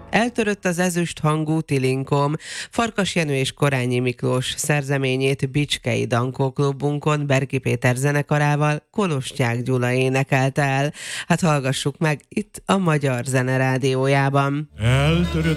Eltörött az ezüst hangú Tilinkom. Farkas Jenő és Korányi Miklós szerzeményét Bicskei Dankó klubunkon Berki Péter zenekarával Kolostyák Gyula énekelte el. Hát hallgassuk meg itt a Magyar Zene Rádiójában. Eltörött